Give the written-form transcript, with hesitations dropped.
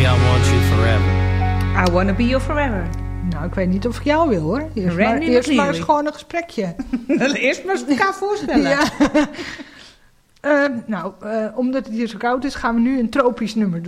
I want you forever. I wanna be your forever. Nou, ik weet niet of ik jou wil, hoor. Eerst Randy maar eens McLeary. gewoon een gesprekje. Eerst maar eens elkaar voorstellen. Ja. Omdat het hier zo koud is, gaan we nu een tropisch nummer doen.